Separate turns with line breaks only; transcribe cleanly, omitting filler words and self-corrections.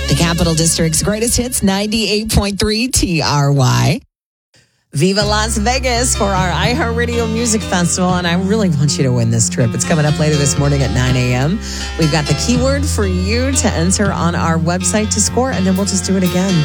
The Capital District's greatest hits, 98.3 TRY. Viva Las Vegas for our iHeartRadio Music Festival. And I really want you to win this trip. It's coming up later this morning at 9 a.m. We've got the keyword for you to enter on our website to score, and then we'll just do it again.